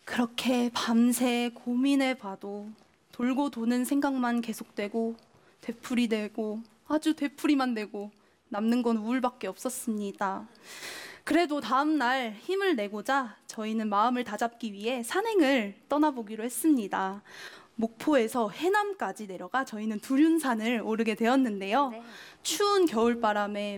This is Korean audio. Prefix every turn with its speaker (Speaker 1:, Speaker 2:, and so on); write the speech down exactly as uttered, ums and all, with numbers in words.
Speaker 1: 그렇게 밤새 고민해봐도 돌고 도는 생각만 계속되고 되풀이되고 아주 되풀이만 되고 남는 건 우울밖에 없었습니다. 그래도 다음 날 힘을 내고자 저희는 마음을 다잡기 위해 산행을 떠나보기로 했습니다. 목포에서 해남까지 내려가 저희는 두륜산을 오르게 되었는데요.
Speaker 2: 네.
Speaker 1: 추운 겨울바람에